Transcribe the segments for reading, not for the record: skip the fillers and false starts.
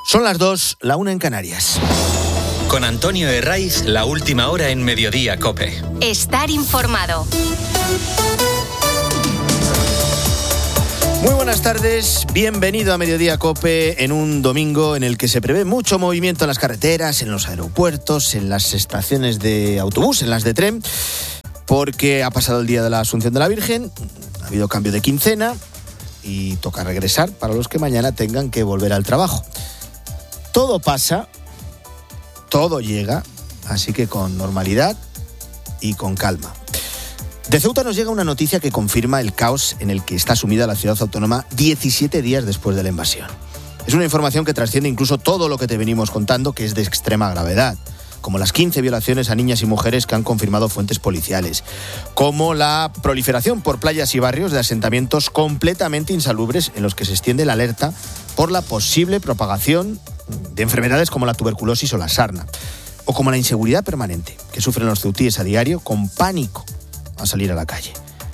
Son las 2, la 1 en Canarias. Con Antonio Herraiz, la última hora en Mediodía COPE. Estar informado. Muy buenas tardes, bienvenido a Mediodía COPE en un domingo en el que se prevé mucho movimiento en las carreteras, en los aeropuertos, en las estaciones de autobús, en las de tren, porque ha pasado el día de la Asunción de la Virgen, ha habido cambio de quincena y toca regresar para los que mañana tengan que volver al trabajo. Todo pasa, todo llega, así que con normalidad y con calma. De Ceuta nos llega una noticia que confirma el caos en el que está sumida la ciudad autónoma 17 días después de la invasión. Es una información que trasciende incluso todo lo que te venimos contando, que es de extrema gravedad, como las 15 violaciones a niñas y mujeres que han confirmado fuentes policiales, como la proliferación por playas y barrios de asentamientos completamente insalubres en los que se extiende la alerta por la posible propagación de enfermedades como la tuberculosis o la sarna, o como la inseguridad permanente que sufren los ceutíes a diario con pánico a salir a la calle.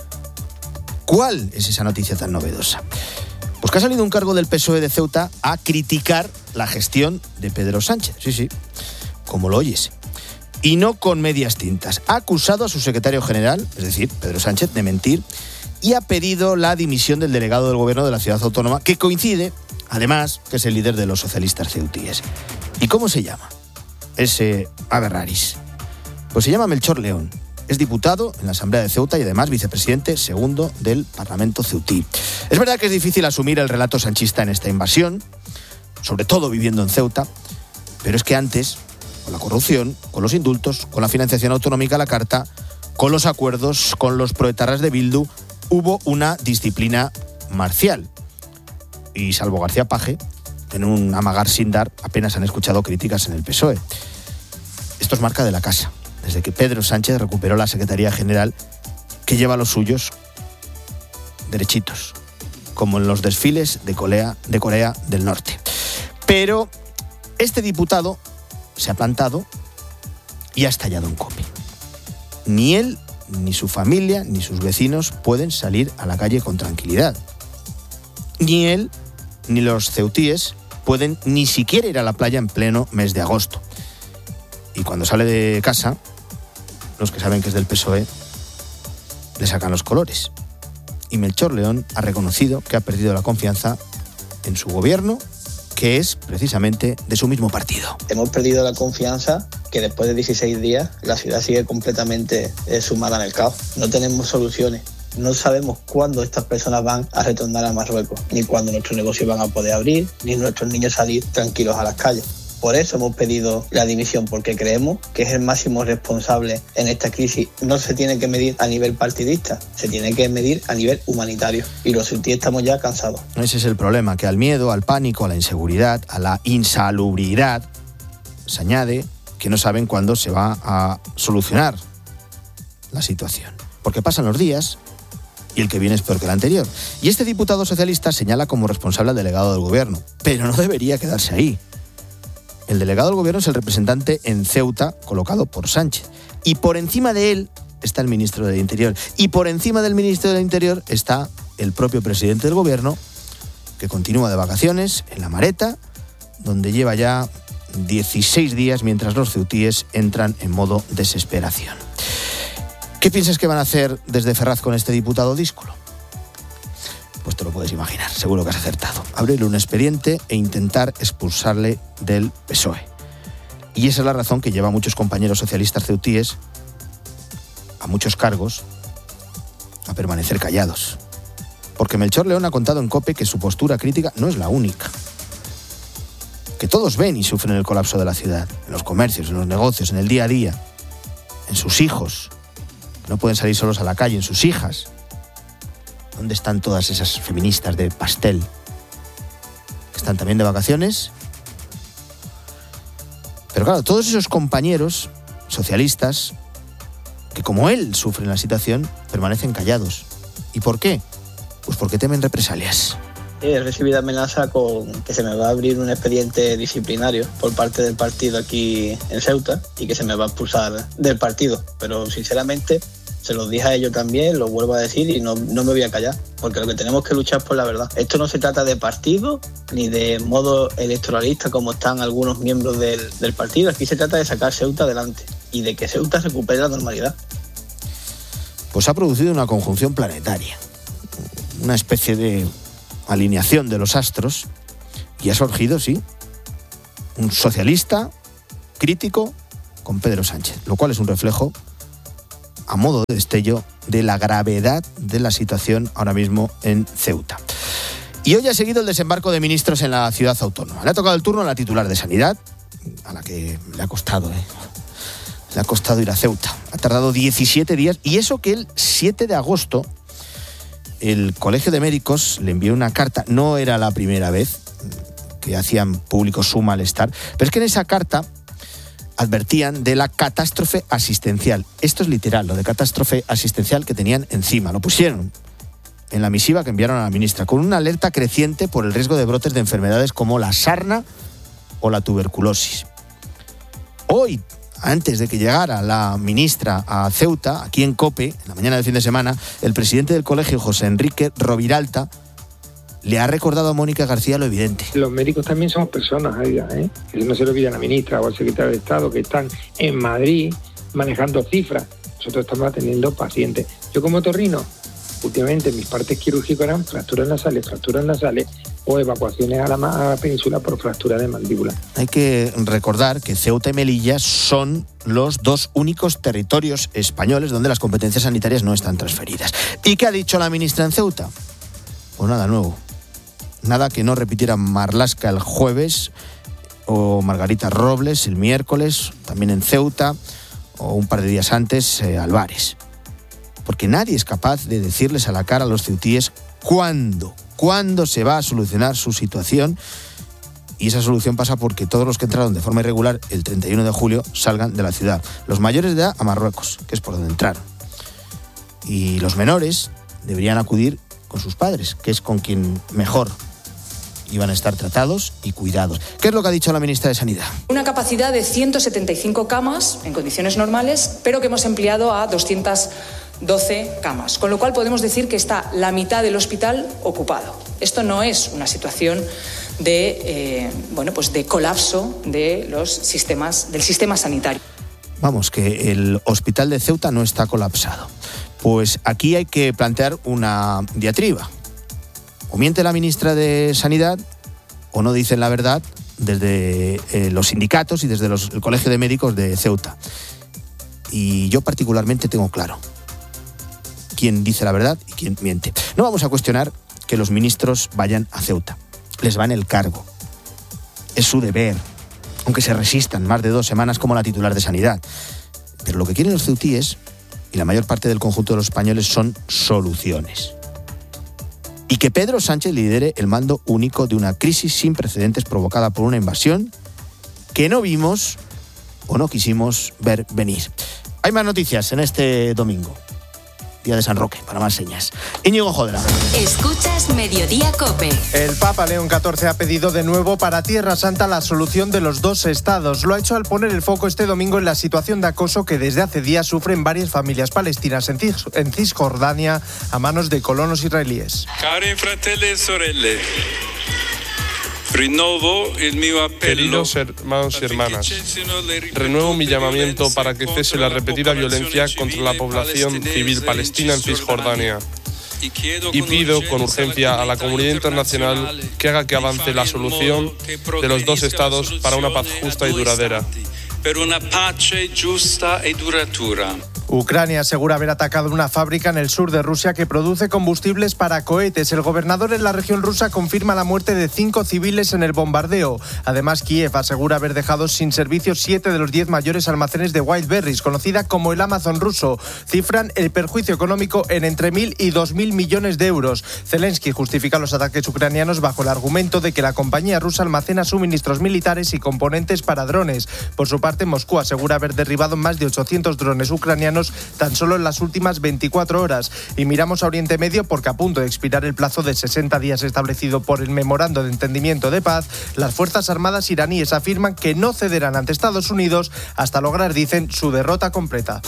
¿Cuál es esa noticia tan novedosa? Pues que ha salido un cargo del PSOE de Ceuta a criticar la gestión de Pedro Sánchez. Sí, como lo oyes. Y no con medias tintas. Ha acusado a su secretario general, es decir, Pedro Sánchez, de mentir y ha pedido la dimisión del delegado del gobierno de la ciudad autónoma, que coincide, además, que es el líder de los socialistas ceutíes. ¿Y cómo se llama ese ave raris? Pues se llama Melchor León. Es diputado en la Asamblea de Ceuta y además vicepresidente segundo del Parlamento ceutí. Es verdad que es difícil asumir el relato sanchista en esta invasión, sobre todo viviendo en Ceuta, pero es que antes, con la corrupción, con los indultos, con la financiación autonómica a la carta, con los acuerdos con los proetarras de Bildu, hubo una disciplina marcial. Y salvo García Paje, en un amagar sin dar, apenas han escuchado críticas en el PSOE. Esto es marca de la casa, desde que Pedro Sánchez recuperó la Secretaría General, que lleva a los suyos derechitos, como en los desfiles de Corea del Norte. Pero este diputado se ha plantado y ha estallado en COPE. Ni él, ni su familia, ni sus vecinos pueden salir a la calle con tranquilidad. Ni él, ni los ceutíes pueden ni siquiera ir a la playa en pleno mes de agosto. Y cuando sale de casa, los que saben que es del PSOE le sacan los colores. Y Melchor León ha reconocido que ha perdido la confianza en su gobierno, que es precisamente de su mismo partido. Hemos perdido la confianza, que después de 16 días la ciudad sigue completamente sumada en el caos. No tenemos soluciones. No sabemos cuándo estas personas van a retornar a Marruecos, ni cuándo nuestros negocios van a poder abrir, ni nuestros niños salir tranquilos a las calles. Por eso hemos pedido la dimisión, porque creemos que es el máximo responsable en esta crisis. No se tiene que medir a nivel partidista, se tiene que medir a nivel humanitario. Y los ceutíes estamos ya cansados. Ese es el problema, que al miedo, al pánico, a la inseguridad, a la insalubridad, se añade que no saben cuándo se va a solucionar la situación. Porque pasan los días y el que viene es peor que el anterior. Y este diputado socialista señala como responsable al delegado del gobierno, pero no debería quedarse ahí. El delegado del gobierno es el representante en Ceuta colocado por Sánchez. Y por encima de él está el ministro del Interior. Y por encima del ministro del Interior está el propio presidente del gobierno, que continúa de vacaciones en La Mareta, donde lleva ya 16 días mientras los ceutíes entran en modo desesperación. ¿Qué piensas que van a hacer desde Ferraz con este diputado díscolo? Pues te lo puedes imaginar, seguro que has acertado. Abrirle un expediente e intentar expulsarle del PSOE. Y esa es la razón que lleva a muchos compañeros socialistas ceutíes, a muchos cargos, a permanecer callados. Porque Melchor León ha contado en COPE que su postura crítica no es la única. Que todos ven y sufren el colapso de la ciudad, en los comercios, en los negocios, en el día a día, en sus hijos, que no pueden salir solos a la calle, en sus hijas. ¿Dónde están todas esas feministas de pastel? Que están también de vacaciones. Pero claro, todos esos compañeros socialistas que como él sufren la situación, permanecen callados. ¿Y por qué? Pues porque temen represalias. He recibido amenaza con que se me va a abrir un expediente disciplinario por parte del partido aquí en Ceuta y que se me va a expulsar del partido. Pero sinceramente se los dije a ellos también, lo vuelvo a decir y no me voy a callar, porque lo que tenemos que luchar es por la verdad. Esto no se trata de partido ni de modo electoralista como están algunos miembros del partido. Aquí se trata de sacar Ceuta adelante y de que Ceuta recupere la normalidad. Pues ha producido una conjunción planetaria, una especie de alineación de los astros, y ha surgido, sí, un socialista crítico con Pedro Sánchez, lo cual es un reflejo, a modo de destello, de la gravedad de la situación ahora mismo en Ceuta. Y hoy ha seguido el desembarco de ministros en la ciudad autónoma. Le ha tocado el turno a la titular de Sanidad, a la que le ha costado ir a Ceuta. Ha tardado 17 días, y eso que el 7 de agosto el Colegio de Médicos le envió una carta. No era la primera vez que hacían público su malestar, pero es que en esa carta advertían de la catástrofe asistencial. Esto es literal, lo de catástrofe asistencial que tenían encima. Lo pusieron en la misiva que enviaron a la ministra, con una alerta creciente por el riesgo de brotes de enfermedades como la sarna o la tuberculosis. Hoy, antes de que llegara la ministra a Ceuta, aquí en COPE, en la mañana del fin de semana, el presidente del colegio, José Enrique Roviralta, le ha recordado a Mónica García lo evidente. Los médicos también somos personas, que no se lo olvide a la ministra o al secretario de Estado, que están en Madrid manejando cifras. Nosotros estamos atendiendo pacientes. Yo como otorrino, últimamente mis partes quirúrgicas eran fracturas nasales o evacuaciones a la península por fractura de mandíbula. Hay que recordar que Ceuta y Melilla son los dos únicos territorios españoles donde las competencias sanitarias no están transferidas. ¿Y qué ha dicho la ministra en Ceuta? Pues nada nuevo. Nada que no repitiera Marlaska el jueves o Margarita Robles el miércoles, también en Ceuta, o un par de días antes Álvarez. Porque nadie es capaz de decirles a la cara a los ceutíes cuándo se va a solucionar su situación, y esa solución pasa porque todos los que entraron de forma irregular el 31 de julio salgan de la ciudad. Los mayores de edad a Marruecos, que es por donde entraron. Y los menores deberían acudir con sus padres, que es con quien mejor iban a estar tratados y cuidados. ¿Qué es lo que ha dicho la ministra de Sanidad? Una capacidad de 175 camas en condiciones normales, pero que hemos empleado a 212 camas, con lo cual podemos decir que está la mitad del hospital ocupado. Esto no es una situación de colapso del sistema sanitario. Vamos, que el hospital de Ceuta no está colapsado. Pues aquí hay que plantear una diatriba. O miente la ministra de Sanidad o no dicen la verdad desde los sindicatos y desde el Colegio de Médicos de Ceuta. Y yo particularmente tengo claro quién dice la verdad y quién miente. No vamos a cuestionar que los ministros vayan a Ceuta. Les va en el cargo. Es su deber, aunque se resistan más de 2 semanas como la titular de Sanidad. Pero lo que quieren los ceutíes y la mayor parte del conjunto de los españoles son soluciones. Y que Pedro Sánchez lidere el mando único de una crisis sin precedentes provocada por una invasión que no vimos o no quisimos ver venir. Hay más noticias en este domingo, día de San Roque, para más señas. Íñigo Jodra. Escuchas Mediodía COPE. El Papa León XIV ha pedido de nuevo para Tierra Santa la solución de los 2 estados. Lo ha hecho al poner el foco este domingo en la situación de acoso que desde hace días sufren varias familias palestinas en Cisjordania a manos de colonos israelíes. Cari fratelli e sorelle, queridos hermanos y hermanas, renuevo mi llamamiento para que cese la repetida violencia contra la población civil palestina en Cisjordania y pido con urgencia a la comunidad internacional que haga que avance la solución de los 2 estados para una paz justa y duradera. Ucrania asegura haber atacado una fábrica en el sur de Rusia que produce combustibles para cohetes. El gobernador en la región rusa confirma la muerte de 5 civiles en el bombardeo. Además, Kiev asegura haber dejado sin servicio 7 de los 10 mayores almacenes de Wildberries, conocida como el Amazon ruso. Cifran el perjuicio económico en entre 1.000 y 2.000 millones de euros. Zelensky justifica los ataques ucranianos bajo el argumento de que la compañía rusa almacena suministros militares y componentes para drones. Por su parte, Moscú asegura haber derribado más de 800 drones ucranianos menos tan solo en las últimas 24 horas. Y miramos a Oriente Medio porque a punto de expirar el plazo de 60 días establecido por el Memorando de Entendimiento de Paz, las Fuerzas Armadas iraníes afirman que no cederán ante Estados Unidos hasta lograr, dicen, su derrota completa.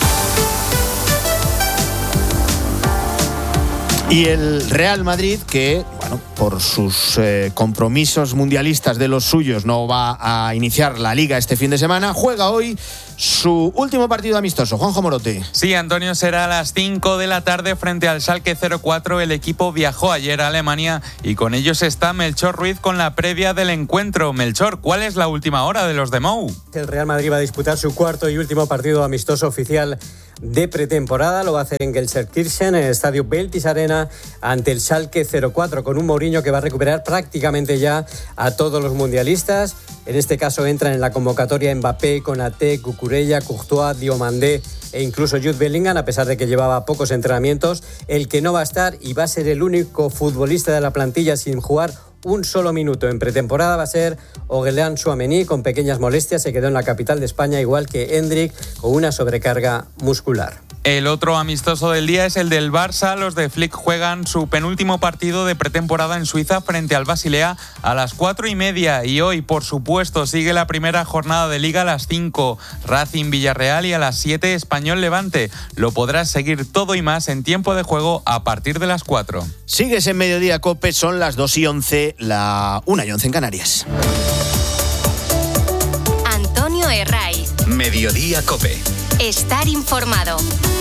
Y el Real Madrid, que por sus compromisos mundialistas de los suyos no va a iniciar la Liga este fin de semana, juega hoy su último partido amistoso. Juanjo Morote. Sí, Antonio, será a las 5 de la tarde frente al Schalke 04. El equipo viajó ayer a Alemania y con ellos está Melchor Ruiz con la previa del encuentro. Melchor, ¿cuál es la última hora de los de Mou? El Real Madrid va a disputar su cuarto y último partido amistoso oficial de pretemporada. Lo va a hacer en Gelsenkirchen, en el estadio Beltis Arena, ante el Schalke 04, con un Mourinho que va a recuperar prácticamente ya a todos los mundialistas. En este caso entran en la convocatoria Mbappé, Konaté, Cucurella, Courtois, Diomandé e incluso Jude Bellingham, a pesar de que llevaba pocos entrenamientos. El que no va a estar y va a ser el único futbolista de la plantilla sin jugar un solo minuto en pretemporada va a ser Aurélien Tchouaméni, con pequeñas molestias. Se quedó en la capital de España, igual que Hendrik, con una sobrecarga muscular. El otro amistoso del día es el del Barça. Los de Flick juegan su penúltimo partido de pretemporada en Suiza frente al Basilea a las 4:30. Y hoy, por supuesto, sigue la primera jornada de Liga a las 5. Racing Villarreal y a las 7 Español Levante. Lo podrás seguir todo y más en tiempo de juego a partir de las 4. Sigues en Mediodía Cope, son las 2:11, la 1:11 en Canarias. Antonio Herraiz. Mediodía Cope. Estar informado.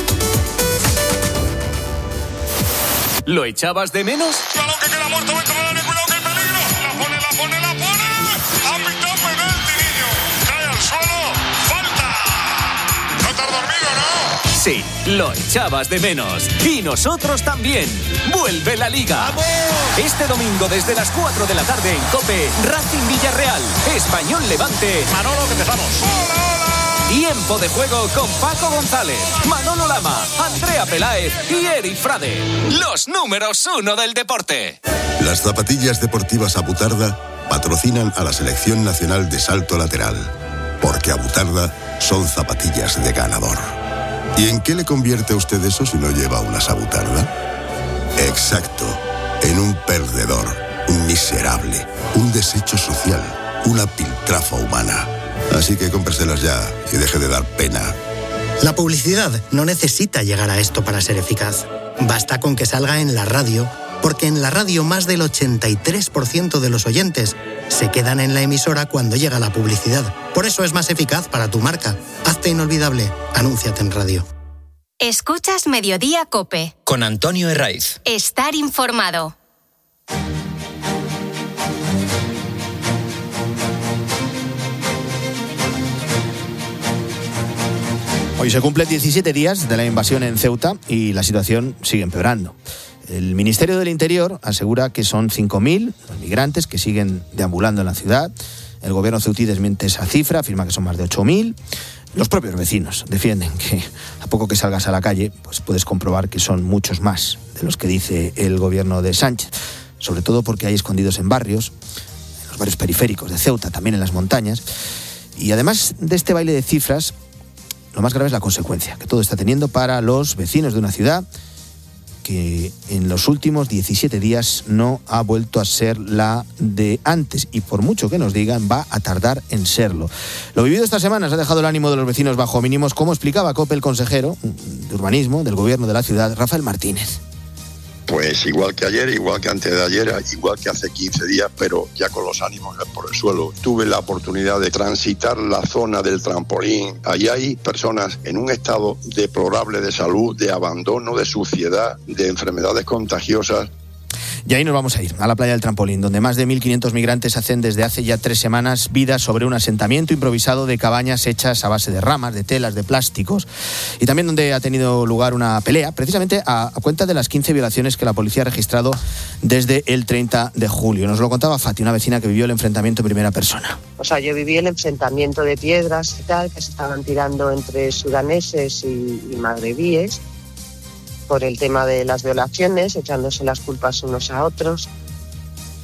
¿Lo echabas de menos? Balón que queda muerto, cuidado que hay peligro. La pone. Ha pitado penalti, niño. Cae al suelo. Falta. No te has dormido, ¿no? Sí, lo echabas de menos. Y nosotros también. ¡Vuelve la Liga! ¡Vamos! Este domingo desde las 4 de la tarde en COPE, Racing Villarreal, Español Levante. Manolo, que empezamos. ¡Hola! Tiempo de juego con Paco González, Manolo Lama, Andrea Peláez y Eric Frade. Los números 1 del deporte. Las zapatillas deportivas Abutarda patrocinan a la Selección Nacional de Salto Lateral. Porque Abutarda son zapatillas de ganador. ¿Y en qué le convierte a usted eso si no lleva unas Abutarda? Exacto, en un perdedor, un miserable, un desecho social, una piltrafa humana. Así que cómpreselas ya y deje de dar pena. La publicidad no necesita llegar a esto para ser eficaz. Basta con que salga en la radio, porque en la radio más del 83% de los oyentes se quedan en la emisora cuando llega la publicidad. Por eso es más eficaz para tu marca. Hazte inolvidable. Anúnciate en radio. Escuchas Mediodía Cope. Con Antonio Herraiz. Estar informado. Hoy se cumplen 17 días de la invasión en Ceuta y la situación sigue empeorando. El Ministerio del Interior asegura que son 5.000 los migrantes que siguen deambulando en la ciudad. El gobierno ceutí desmiente esa cifra, afirma que son más de 8.000. Los propios vecinos defienden que a poco que salgas a la calle, pues puedes comprobar que son muchos más de los que dice el gobierno de Sánchez. Sobre todo porque hay escondidos en barrios, en los barrios periféricos de Ceuta, también en las montañas. Y además de este baile de cifras, lo más grave es la consecuencia que todo está teniendo para los vecinos de una ciudad que en los últimos 17 días no ha vuelto a ser la de antes y por mucho que nos digan va a tardar en serlo. Lo vivido estas semanas ha dejado el ánimo de los vecinos bajo mínimos, como explicaba COPE el consejero de urbanismo del gobierno de la ciudad, Rafael Martínez. Pues igual que ayer, igual que antes de ayer, igual que hace 15 días, pero ya con los ánimos por el suelo. Tuve la oportunidad de transitar la zona del trampolín. Allí hay personas en un estado deplorable de salud, de abandono, de suciedad, de enfermedades contagiosas. Y ahí nos vamos a ir, a la playa del Trampolín, donde más de 1.500 migrantes hacen desde hace ya 3 semanas vida sobre un asentamiento improvisado de cabañas hechas a base de ramas, de telas, de plásticos, y también donde ha tenido lugar una pelea, precisamente a cuenta de las 15 violaciones que la policía ha registrado desde el 30 de julio. Nos lo contaba Fati, una vecina que vivió el enfrentamiento en primera persona. O sea, yo viví el enfrentamiento de piedras y tal, que se estaban tirando entre sudaneses y magrebíes, por el tema de las violaciones, echándose las culpas unos a otros.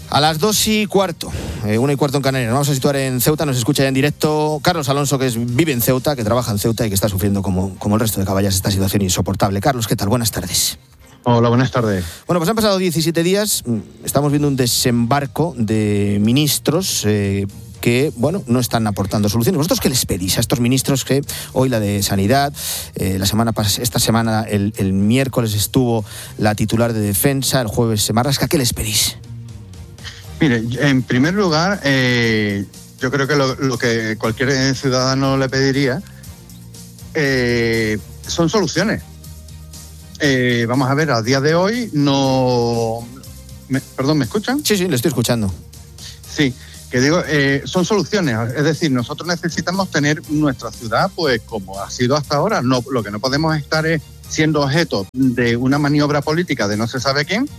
A las 2:15, 1:15 en Canarias. Nos vamos a situar en Ceuta, nos escucha ya en directo Carlos Alonso, que vive en Ceuta, que trabaja en Ceuta y que está sufriendo como el resto de caballas esta situación insoportable. Carlos, ¿qué tal? Buenas tardes. Hola, buenas tardes. Bueno, pues han pasado 17 días, estamos viendo un desembarco de ministros que, bueno, no están aportando soluciones. ¿Vosotros qué les pedís a estos ministros que hoy la de Sanidad, esta semana, el miércoles estuvo la titular de Defensa, el jueves Marlasca, ¿qué les pedís? Mire, en primer lugar, yo creo que lo que cualquier ciudadano le pediría son soluciones. Vamos a ver, a día de hoy ¿Perdón, me escuchan? Sí, le estoy escuchando. Sí, que digo, son soluciones. Es decir, nosotros necesitamos tener nuestra ciudad, pues como ha sido hasta ahora. No, lo que no podemos estar es siendo objeto de una maniobra política de no se sabe quién.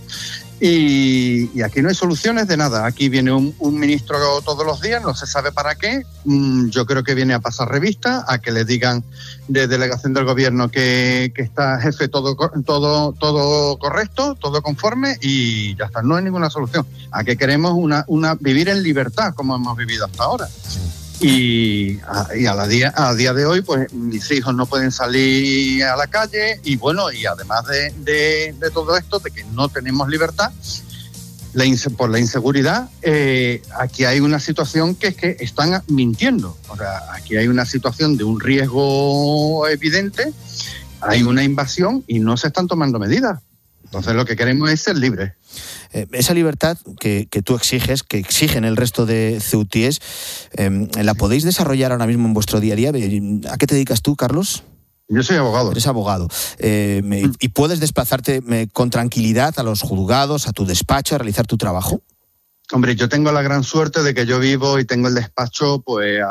Y aquí no hay soluciones de nada. Aquí viene un ministro todos los días, no se sabe para qué. Yo creo que viene a pasar revista, a que le digan de delegación del gobierno que está jefe todo correcto, todo conforme, y ya está. No hay ninguna solución. ¿A qué queremos vivir en libertad como hemos vivido hasta ahora? Y a día de hoy, pues mis hijos no pueden salir a la calle y bueno, y además de todo esto, de que no tenemos libertad, por la inseguridad, aquí hay una situación que es que están mintiendo. O sea, aquí hay una situación de un riesgo evidente, hay una invasión y no se están tomando medidas. Entonces lo que queremos es ser libres. Esa libertad que tú exiges, que exigen el resto de ceutíes, ¿la podéis desarrollar ahora mismo en vuestro día a día? ¿A qué te dedicas tú, Carlos? Yo soy abogado. Eres abogado. ¿Y puedes desplazarte con tranquilidad a los juzgados, a tu despacho, a realizar tu trabajo? Hombre, yo tengo la gran suerte de que yo vivo y tengo el despacho pues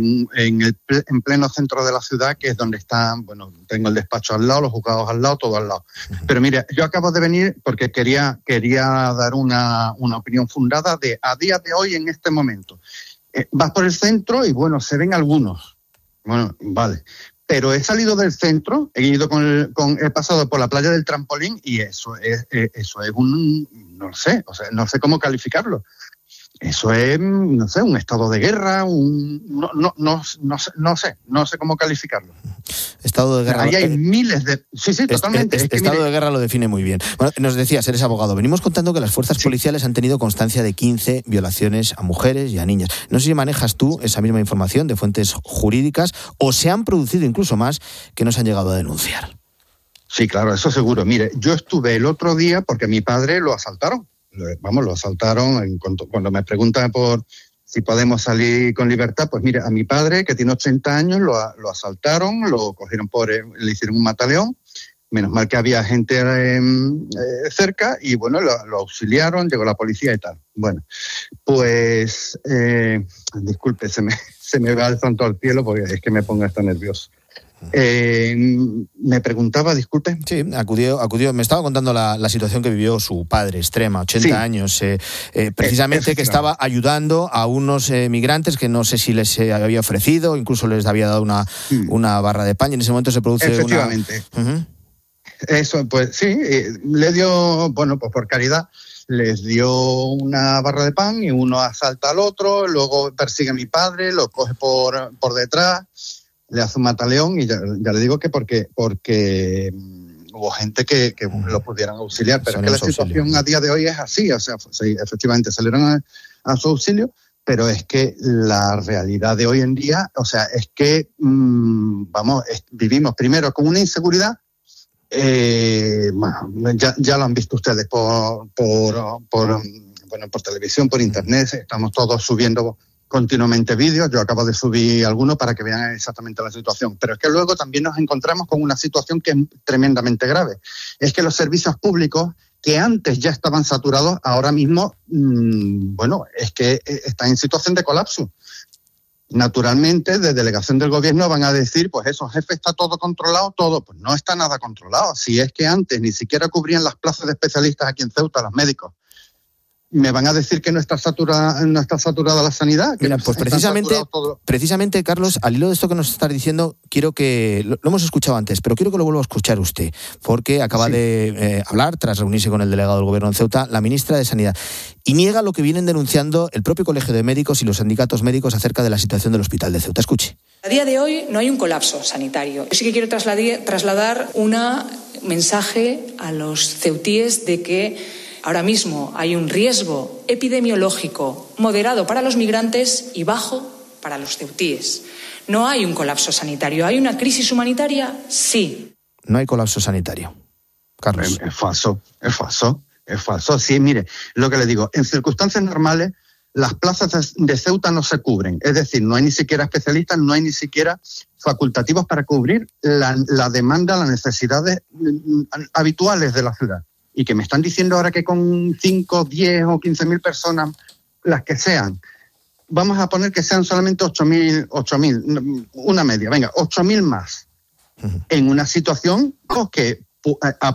en pleno centro de la ciudad, que es donde están, bueno, tengo el despacho al lado, los juzgados al lado, todo al lado. Pero mira, yo acabo de venir porque quería dar una opinión fundada a día de hoy, en este momento. Vas por el centro y bueno, se ven algunos. Bueno, vale. Pero he salido del centro, he pasado por la playa del Trampolín y eso es no sé cómo calificarlo. Eso es, no sé, un estado de guerra, no sé cómo calificarlo. Estado de guerra. Ahí hay miles de... Sí, totalmente. Estado de guerra lo define muy bien. Bueno, nos decías, eres abogado. Venimos contando que las fuerzas policiales han tenido constancia de 15 violaciones a mujeres y a niñas. No sé si manejas tú esa misma información de fuentes jurídicas o se han producido incluso más que no se han llegado a denunciar. Sí, claro, eso seguro. Mire, yo estuve el otro día porque a mi padre lo asaltaron. Lo asaltaron cuando me preguntan por si podemos salir con libertad. Pues mira, a mi padre, que tiene 80 años, lo asaltaron, lo cogieron le hicieron un mataleón. Menos mal que había gente cerca y bueno, lo auxiliaron, llegó la policía y tal. Bueno, pues disculpe, se me va el santo al cielo porque es que me pongo hasta nervioso. Me preguntaba, disculpe. Sí, acudió. Me estaba contando la situación que vivió su padre, extrema, 80 años, precisamente que estaba ayudando a unos migrantes que no sé si les había ofrecido, incluso les había dado una barra de pan y en ese momento se produce efectivamente. Eso, pues sí, le dio, bueno, pues por caridad, les dio una barra de pan y uno asalta al otro, luego persigue a mi padre, lo coge por detrás, le hace un mataleón y ya le digo que porque hubo gente que lo pudieran auxiliar, pero es que la situación a día de hoy es así, o sea, sí, efectivamente salieron a su auxilio, pero es que la realidad de hoy en día, o sea, es que vivimos primero con una inseguridad, bueno, ya lo han visto ustedes por televisión, por internet, estamos todos subiendo continuamente vídeos, yo acabo de subir algunos para que vean exactamente la situación, pero es que luego también nos encontramos con una situación que es tremendamente grave, es que los servicios públicos que antes ya estaban saturados, ahora mismo, bueno, es que están en situación de colapso. Naturalmente, de delegación del gobierno van a decir, pues eso, jefe, está todo controlado, todo. Pues no está nada controlado. Si es que antes ni siquiera cubrían las plazas de especialistas aquí en Ceuta, los médicos. ¿Me van a decir que no está saturada la sanidad? Mira, pues precisamente, Carlos, al hilo de esto que nos estás diciendo, quiero que, lo hemos escuchado antes, pero quiero que lo vuelva a escuchar usted, porque acaba de hablar, tras reunirse con el delegado del Gobierno en Ceuta, la ministra de Sanidad, y niega lo que vienen denunciando el propio Colegio de Médicos y los sindicatos médicos acerca de la situación del Hospital de Ceuta. Escuche. A día de hoy no hay un colapso sanitario. Yo sí que quiero trasladar un mensaje a los ceutíes de que ahora mismo hay un riesgo epidemiológico moderado para los migrantes y bajo para los ceutíes. No hay un colapso sanitario. ¿Hay una crisis humanitaria? Sí. No hay colapso sanitario. Carlos. Es falso. Sí, mire, lo que le digo, en circunstancias normales las plazas de Ceuta no se cubren. Es decir, no hay ni siquiera especialistas, no hay ni siquiera facultativos para cubrir la demanda, las necesidades habituales de la ciudad. Y que me están diciendo ahora que con 5, 10 o 15.000 personas, las que sean, vamos a poner que sean solamente 8.000, una media, venga, 8.000 más, en una situación que